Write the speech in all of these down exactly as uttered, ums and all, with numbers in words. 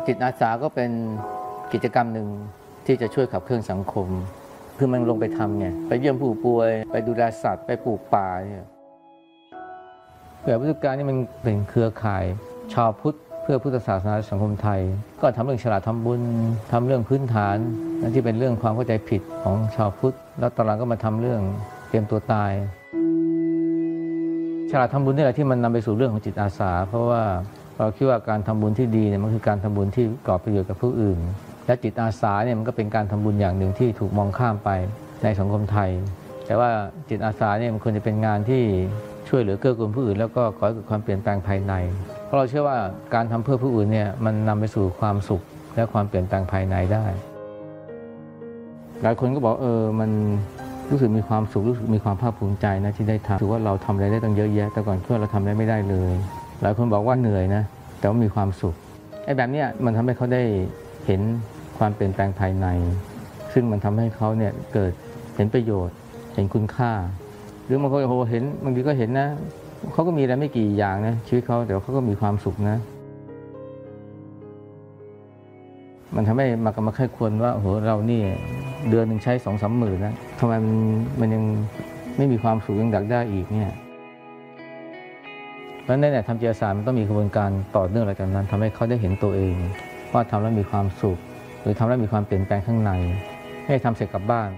จิตอาสาก็เป็นกิจกรรมหนึ่งที่จะช่วยขับเคลื่อนสังคมคือมันลงไปทำไงไปเยี่ยมผู้ป่วยไปดูแลสัตว์ไปปลูกป่าเนี่ยแบบพุทธการนี่มันเป็นเครือข่ายชาวพุทธเพื่อพุทธศาสนาสังคมไทยก็ทำเรื่องฉลาดทำบุญทำเรื่องพื้นฐานนั่นที่เป็นเรื่องความเข้าใจผิดของชาวพุทธแล้วตอนหลังก็มาทำเรื่องเตรียมตัวตายฉลาดทำบุญนี่แหละที่มันนำไปสู่เรื่องของจิตอาสาเพราะว่าเราคิดว่าการทำบุญที่ดีเนี่ยมันคือการทำบุญที่ก่อประโยชน์กับผู้อื่นและจิตอาสาเนี่ยมันก็เป็นการทำบุญอย่างหนึ่งที่ถูกมองข้ามไปในสังคมไทยแต่ว่าจิตอาสาเนี่ยมันควรจะเป็นงานที่ช่วยเหลือเกื้อกูลผู้อื่นแล้วก็ก่อให้เกิดความเปลี่ยนแปลงภายในเพราะเราเชื่อว่าการทำเพื่อผู้อื่นเนี่ยมันนำไปสู่ความสุขและความเปลี่ยนแปลงภายในได้หลายคนก็บอกเออมันรู้สึกมีความสุขรู้สึกมีความภาคภูมิใจนะที่ได้ทำถือว่าเราทำอะไรได้ตั้งเยอะแยะแต่ก่อนเพื่อเราทำอะไรไม่ได้เลยหลายคนบอกว่าเหนื่อยนะแต่ว่ามีความสุขไอ้แบบเนี้ยมันทำให้เขาได้เห็นความเปลี่ยนแปลงภายในซึ่งมันทำให้เขาเนี่ยเกิดเห็นประโยชน์เห็นคุณค่าหรือบางคนโอ้โหเห็นบางทีก็เห็นนะเขาก็มีอะไรไม่กี่อย่างนะชีวิตเขาแต่เขาก็มีความสุขนะมันทำให้มากำมาไข้ควรว่าโอ้โหเรานี่เดือนหนึ่งใช้สองสามหมื่นนะทำไมมันมันยังไม่มีความสุขยังอยากได้อีกเนี่ยเพราะฉะนั้นเนี่ยทำจิตอาสามันต้องมีกระบวนการต่อเนื่องอะไรกันนั้นทำให้เขาได้เห็นตัวเองว่าทำแล้วมีความสุขหรือทำแล้วมีความเปลี่ยนแปลงข้างในไม่ทำเสร็จกลับบ้าน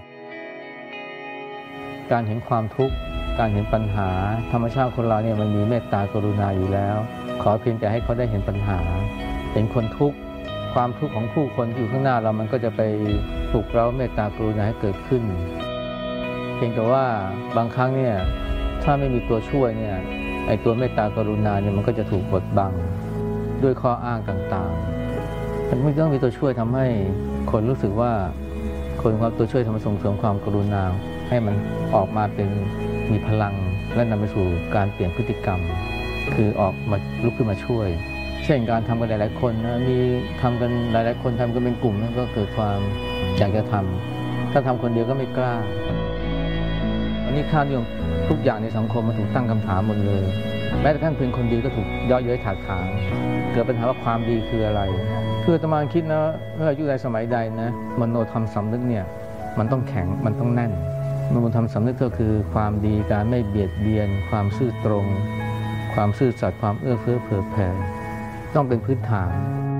การเห็นความทุกข์การเห็นปัญหาธรรมชาติคนเราเนี่ยมันมีเมตตากรุณาอยู่แล้วขอเพียงแต่ให้เขาได้เห็นปัญหาเห็นคนทุกข์ความทุกข์ของผู้คนที่อยู่ข้างหน้าเรามันก็จะไปปลุกเร้าเมตตากรุณาให้เกิดขึ้นเพียงแต่ว่าบางครั้งเนี่ยถ้าไม่มีตัวช่วยเนี่ยไอ้ตัวเมตตากรุณาเนี่ยมันก็จะถูกบดบังด้วยข้ออ้างต่างๆมันไม่ต้องมีตัวช่วยทำให้คนรู้สึกว่าคนความตัวช่วยทำให้ส่งเสริมความกรุณาให้มันออกมาเป็นมีพลังและนำไปสู่การเปลี่ยนพฤติกรรมคือออกมาลุกขึ้นมาช่วยเช่นการทำกันหลายๆคนนะมีทำกันหลายๆคนทำกันเป็นกลุ่มนั้นก็เกิดความอยากจะทำถ้าทำคนเดียวก็ไม่กล้าอันนี้ค่านิยมทุกอย่างในสังคมมันถูกตั้งคำถามหมดเลยแม้แต่ท่านเพียงคนดีก็ถูกย่อเย้ยถากถางเกิดปัญหาว่าความดีคืออะไรคืออาตมาคิดนะเมื่ออายุใดสมัยใดนะมโนธรรมสำนึกเนี่ยมันต้องแข็งมันต้องแน่นมโนธรรมสำนึกก็คือความดีการไม่เบียดเบียนความซื่อตรงความซื่อสัตย์ความเอื้อเฟื้อเผื่อแผ่ต้องเป็นพื้นฐาน